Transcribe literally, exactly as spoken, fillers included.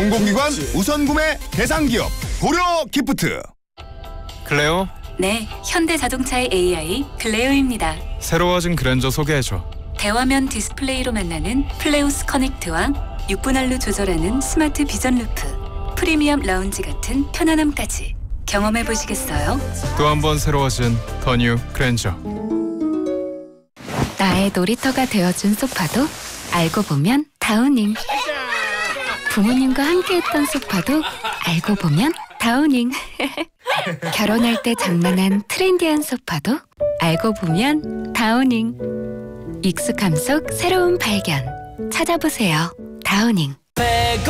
공공기관 우선 구매 대상 기업 고려 기프트. 클레오? 네, 현대자동차의 에이아이 클레오입니다. 새로워진 그랜저 소개해줘. 대화면 디스플레이로 만나는 플레오스 커넥트와 육 분할로 조절하는 스마트 비전 루프, 프리미엄 라운지 같은 편안함까지 경험해보시겠어요? 또 한 번 새로워진 더 뉴 그랜저. 나의 놀이터가 되어준 소파도 알고 보면 다우닝. 부모님과 함께했던 소파도 알고 보면 다우닝. 결혼할 때 장만한 트렌디한 소파도 알고 보면 다우닝. 익숙함 속 새로운 발견. 찾아보세요. 다우닝.